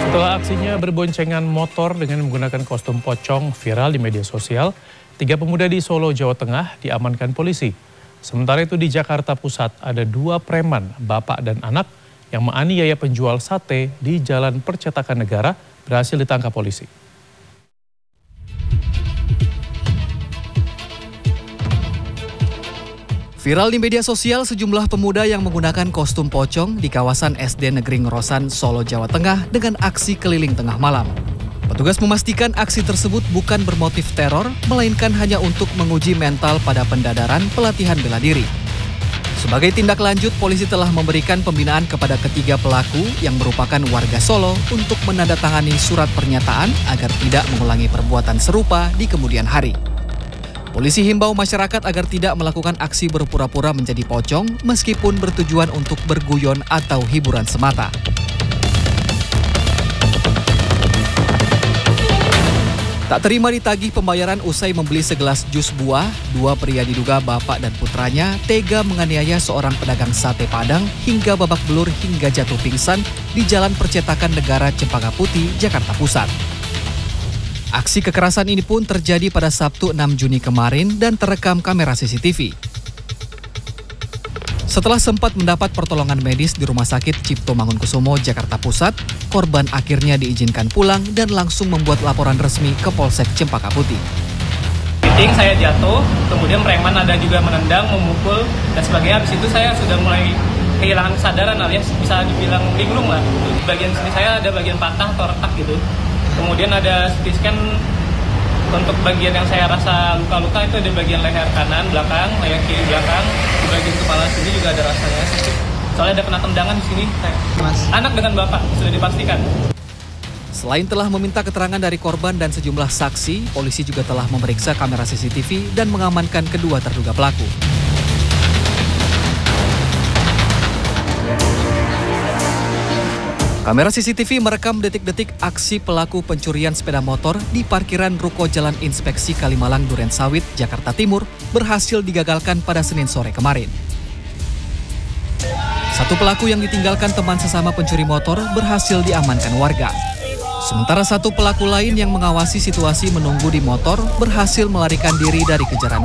Setelah aksinya berboncengan motor dengan menggunakan kostum pocong viral di media sosial, 3 pemuda di Solo, Jawa Tengah diamankan polisi. Sementara itu di Jakarta Pusat ada 2 preman, bapak dan anak, yang menganiaya penjual sate di Jalan Percetakan Negara berhasil ditangkap polisi. Viral di media sosial sejumlah pemuda yang menggunakan kostum pocong di kawasan SD Negeri Ngerosan, Solo, Jawa Tengah dengan aksi keliling tengah malam. Petugas memastikan aksi tersebut bukan bermotif teror, melainkan hanya untuk menguji mental pada pendadaran pelatihan bela diri. Sebagai tindak lanjut, polisi telah memberikan pembinaan kepada ketiga pelaku yang merupakan warga Solo untuk menandatangani surat pernyataan agar tidak mengulangi perbuatan serupa di kemudian hari. Polisi himbau masyarakat agar tidak melakukan aksi berpura-pura menjadi pocong meskipun bertujuan untuk berguyon atau hiburan semata. Tak terima ditagih pembayaran usai membeli segelas jus buah, 2 pria diduga bapak dan putranya tega menganiaya seorang pedagang sate Padang hingga babak belur hingga jatuh pingsan di Jalan Percetakan Negara Cempaka Putih, Jakarta Pusat. Aksi kekerasan ini pun terjadi pada Sabtu 6 Juni kemarin dan terekam kamera CCTV. Setelah sempat mendapat pertolongan medis di Rumah Sakit Cipto Mangunkusumo, Jakarta Pusat, korban akhirnya diizinkan pulang dan langsung membuat laporan resmi ke Polsek Cempaka Putih. Saya jatuh, kemudian preman ada juga menendang, memukul, dan sebagainya. Habis itu saya sudah mulai kehilangan kesadaran alias bisa dibilang linglung lah. Di bagian sini saya ada bagian patah atau retak gitu. Kemudian ada CT scan untuk bagian yang saya rasa luka-luka itu di bagian leher kanan belakang, leher kiri belakang, di bagian kepala sini juga ada rasanya sakit. Soalnya ada kena tendangan di sini. Anak dengan bapak sudah dipastikan. Selain telah meminta keterangan dari korban dan sejumlah saksi, polisi juga telah memeriksa kamera CCTV dan mengamankan kedua terduga pelaku. Kamera CCTV merekam detik-detik aksi pelaku pencurian sepeda motor di parkiran ruko Jalan Inspeksi Kalimalang Duren Sawit, Jakarta Timur berhasil digagalkan pada Senin sore kemarin. Satu pelaku yang ditinggalkan teman sesama pencuri motor berhasil diamankan warga. Sementara satu pelaku lain yang mengawasi situasi menunggu di motor berhasil melarikan diri dari kejaran